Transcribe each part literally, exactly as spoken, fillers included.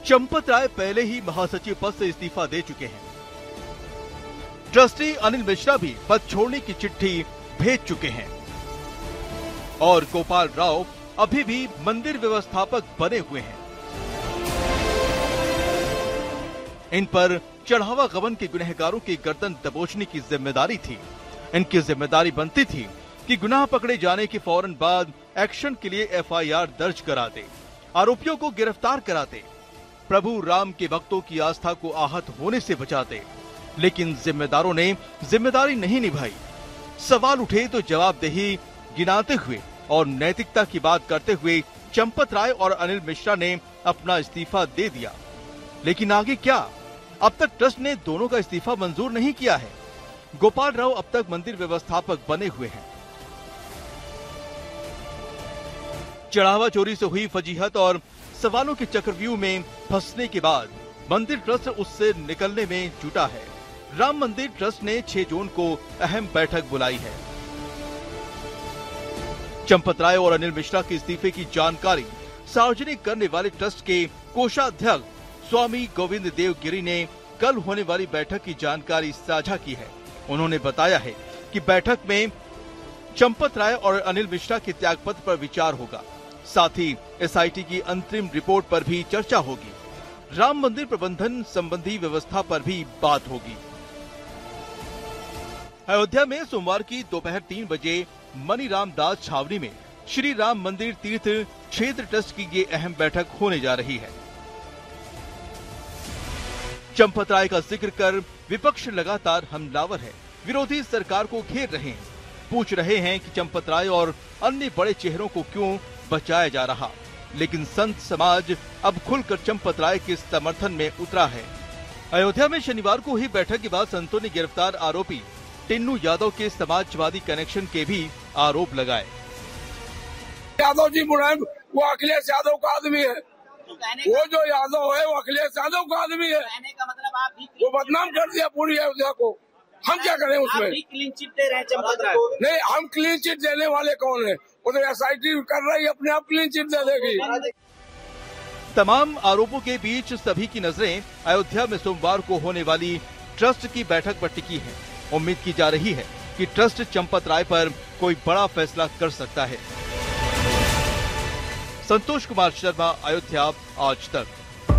चंपत राय पहले ही महासचिव पद से इस्तीफा दे चुके हैं। ट्रस्टी अनिल मिश्रा भी पद छोड़ने की चिट्ठी भेज चुके हैं और गोपाल राव अभी भी मंदिर व्यवस्थापक बने हुए हैं। इन पर चढ़ावा गबन के गुनहगारों की गर्दन दबोचने की जिम्मेदारी थी। इनकी जिम्मेदारी बनती थी कि गुनाह पकड़े जाने के फौरन बाद एक्शन के लिए एफ आई आर दर्ज करा दे, आरोपियों को गिरफ्तार करा दे, प्रभु राम के भक्तों की आस्था को आहत होने से बचा दे। लेकिन जिम्मेदारों ने जिम्मेदारी नहीं निभाई। सवाल उठे तो जवाबदेही गिनाते हुए और नैतिकता की बात करते हुए चंपत राय और अनिल मिश्रा ने अपना इस्तीफा दे दिया। लेकिन आगे क्या? अब तक ट्रस्ट ने दोनों का इस्तीफा मंजूर नहीं किया है। गोपाल राव अब तक मंदिर व्यवस्थापक बने हुए हैं। चढ़ावा चोरी से हुई फजीहत और सवालों के चक्रव्यूह में फंसने के बाद मंदिर ट्रस्ट उससे निकलने में जुटा है। राम मंदिर ट्रस्ट ने छह जून को अहम बैठक बुलाई है। चंपत राय और अनिल मिश्रा के इस्तीफे की जानकारी सार्वजनिक करने वाले ट्रस्ट के कोषाध्यक्ष स्वामी गोविंद देव गिरी ने कल होने वाली बैठक की जानकारी साझा की है। उन्होंने बताया है कि बैठक में चंपत राय और अनिल मिश्रा के त्यागपत्र पर विचार होगा। साथ ही एस आई टी की अंतरिम रिपोर्ट पर भी चर्चा होगी। राम मंदिर प्रबंधन संबंधी व्यवस्था पर भी बात होगी। अयोध्या में सोमवार की दोपहर तीन बजे मनी रामदास छावनी में श्री राम मंदिर तीर्थ क्षेत्र ट्रस्ट की ये अहम बैठक होने जा रही है। चंपत राय का जिक्र कर विपक्ष लगातार हमलावर है। विरोधी सरकार को घेर रहे हैं, पूछ रहे हैं कि चंपत राय और अन्य बड़े चेहरों को क्यों बचाया जा रहा। लेकिन संत समाज अब खुलकर चंपत राय के समर्थन में उतरा है। अयोध्या में शनिवार को हुई बैठक के बाद संतों ने गिरफ्तार आरोपी टिन्नू यादव के समाजवादी कनेक्शन के भी आरोप लगाए। यादव जी मुलायम वो अखिलेश यादव का आदमी है। वो जो यादव है वो अखिलेश यादव का आदमी है। का मतलब आप भी वो बदनाम कर दिया पूरी अयोध्या को। हम क्या करें उसमें? आप भी क्लीन चिट दे रहे हैं चंपत राय। नहीं, हम क्लीन चिट देने वाले कौन है? वो तो एस आई टी कर रही है, अपने आप क्लीन चिट दे देगी। तमाम आरोपों के बीच सभी की नजरें अयोध्या में सोमवार को होने वाली ट्रस्ट की बैठक पर टिकी है। उम्मीद की जा रही है कि ट्रस्ट चंपत राय पर कोई बड़ा फैसला कर सकता है। संतोष कुमार शर्मा, अयोध्या आज तक।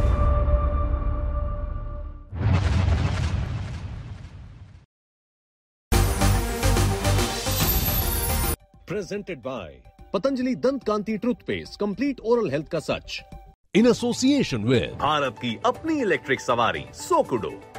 Presented by Patanjali Dant Kanti Toothpaste, complete oral health का सच, in association with भारत की अपनी इलेक्ट्रिक सवारी सोकुडो।